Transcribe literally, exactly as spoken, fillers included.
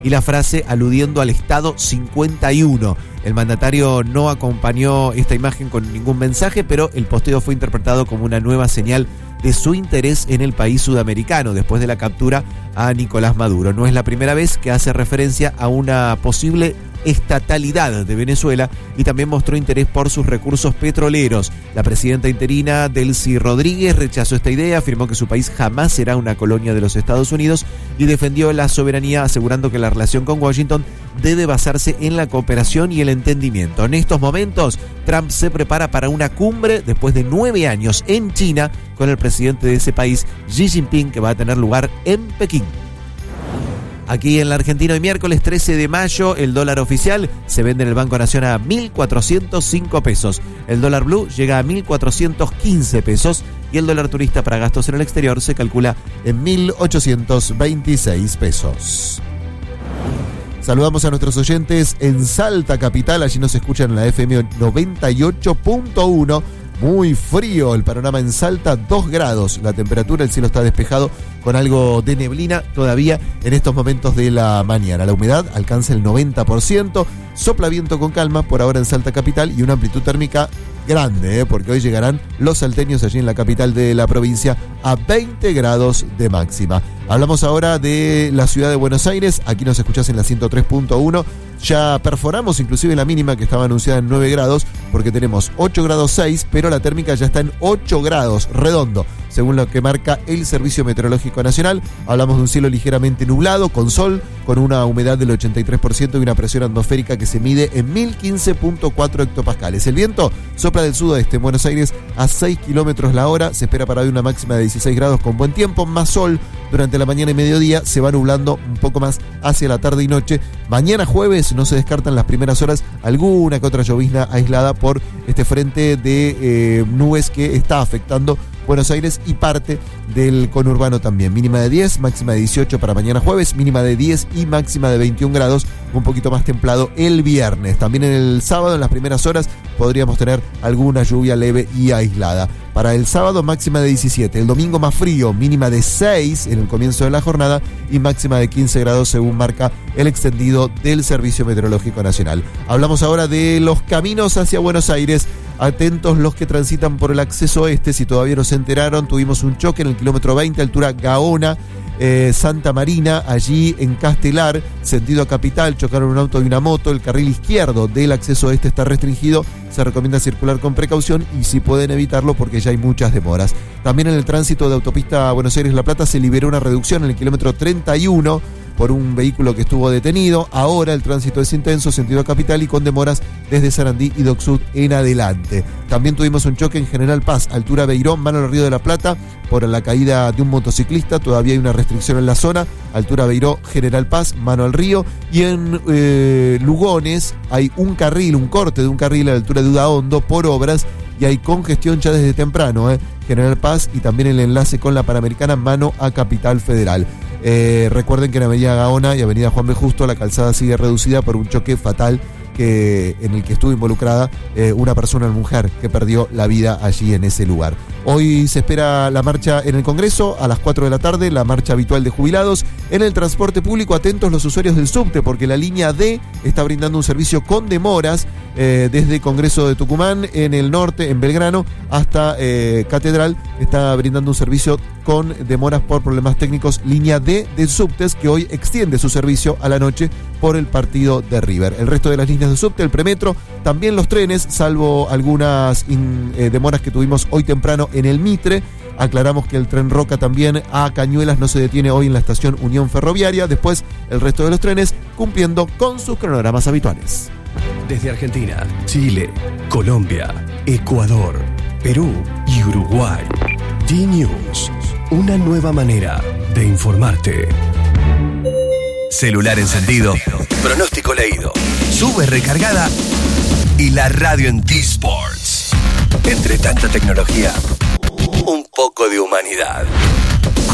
y la frase aludiendo al Estado cincuenta y uno. El mandatario no acompañó esta imagen con ningún mensaje, pero el posteo fue interpretado como una nueva señal de su interés en el país sudamericano después de la captura a Nicolás Maduro. No es la primera vez que hace referencia a una posible estatalidad de Venezuela y también mostró interés por sus recursos petroleros. La presidenta interina Delcy Rodríguez rechazó esta idea, afirmó que su país jamás será una colonia de los Estados Unidos y defendió la soberanía, asegurando que la relación con Washington debe basarse en la cooperación y el entendimiento. En estos momentos, Trump se prepara para una cumbre después de nueve años en China con el presidente de ese país, Xi Jinping, que va a tener lugar en Pekín. Aquí en la Argentina, hoy miércoles trece de mayo, el dólar oficial se vende en el Banco Nación a mil cuatrocientos cinco pesos. El dólar blue llega a mil cuatrocientos quince pesos y el dólar turista para gastos en el exterior se calcula en mil ochocientos veintiséis pesos. Saludamos a nuestros oyentes en Salta Capital, allí nos escuchan en la F M noventa y ocho punto uno. Muy frío el panorama en Salta, dos grados la temperatura, el cielo está despejado con algo de neblina todavía en estos momentos de la mañana. La humedad alcanza el noventa por ciento, sopla viento con calma por ahora en Salta Capital y una amplitud térmica grande, ¿eh? Porque hoy llegarán los salteños allí en la capital de la provincia a veinte grados de máxima. Hablamos ahora de la ciudad de Buenos Aires, aquí nos escuchás en la ciento tres punto uno. Ya perforamos inclusive la mínima que estaba anunciada en nueve grados, porque tenemos ocho grados seis, pero la térmica ya está en ocho grados, redondo, según lo que marca el Servicio Meteorológico Nacional. Hablamos de un cielo ligeramente nublado, con sol, con una humedad del ochenta y tres por ciento y una presión atmosférica que se mide en mil quince punto cuatro hectopascales. El viento sopla del sudoeste en Buenos Aires a seis kilómetros la hora, se espera para hoy una máxima de dieciséis grados con buen tiempo, más sol durante la mañana y mediodía, se va nublando un poco más hacia la tarde y noche. Mañana jueves no se descartan las primeras horas alguna que otra llovizna aislada por este frente de eh, nubes que está afectando Buenos Aires y parte del conurbano también. Mínima de diez, máxima de dieciocho para mañana jueves, mínima de diez y máxima de veintiún grados, un poquito más templado el viernes. También en el sábado, en las primeras horas, podríamos tener alguna lluvia leve y aislada. Para el sábado, máxima de diecisiete. El domingo más frío, mínima de seis en el comienzo de la jornada y máxima de quince grados según marca el extendido del Servicio Meteorológico Nacional. Hablamos ahora de los caminos hacia Buenos Aires. Atentos los que transitan por el acceso este, si todavía no se enteraron, tuvimos un choque en el kilómetro veinte, altura Gaona, eh, Santa Marina, allí en Castelar, sentido a Capital, chocaron un auto y una moto, el carril izquierdo del acceso este está restringido, se recomienda circular con precaución y si pueden evitarlo porque ya hay muchas demoras. También en el tránsito de autopista Buenos Aires-La Plata se liberó una reducción en el kilómetro treinta y uno, por un vehículo que estuvo detenido. Ahora el tránsito es intenso, sentido a Capital y con demoras desde Sarandí y Dock Sud en adelante. También tuvimos un choque en General Paz, altura Beirón, mano al Río de la Plata, por la caída de un motociclista. Todavía hay una restricción en la zona, altura Beiró, General Paz, mano al río. Y en eh, Lugones hay un carril, un corte de un carril a la altura de Udaondo por obras y hay congestión ya desde temprano, eh. General Paz y también el enlace con la Panamericana, mano a Capital Federal. Eh, recuerden que en Avenida Gaona y Avenida Juan B. Justo la calzada sigue reducida por un choque fatal que, en el que estuvo involucrada eh, una persona, una mujer, que perdió la vida allí en ese lugar. Hoy se espera la marcha en el Congreso a las cuatro de la tarde, la marcha habitual de jubilados. En el transporte público, atentos los usuarios del subte, porque la línea D está brindando un servicio con demoras eh, desde Congreso de Tucumán, en el norte, en Belgrano, hasta eh, Catedral, está brindando un servicio con demoras por problemas técnicos, línea D de subtes, que hoy extiende su servicio a la noche por el partido de River. El resto de las líneas de subte, el premetro, también los trenes, salvo algunas in, eh, demoras que tuvimos hoy temprano en el Mitre. Aclaramos que el tren Roca también a Cañuelas no se detiene hoy en la estación Unión Ferroviaria. Después el resto de los trenes cumpliendo con sus cronogramas habituales. Desde Argentina, Chile, Colombia, Ecuador, Perú y Uruguay, D-News, una nueva manera de informarte. Celular encendido, pronóstico leído, sube recargada y la radio en T-Sports. Entre tanta tecnología, un poco de humanidad.